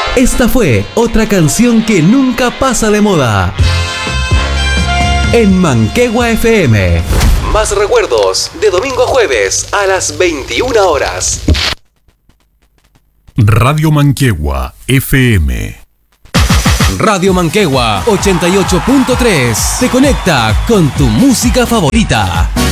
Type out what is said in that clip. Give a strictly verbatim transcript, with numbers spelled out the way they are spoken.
Esta fue otra canción que nunca pasa de moda. En Manquehue F M. Más recuerdos de domingo a jueves a las veintiuna horas. Radio Manquehue F M. Radio Manquehue ochenta y ocho punto tres te conecta con tu música favorita.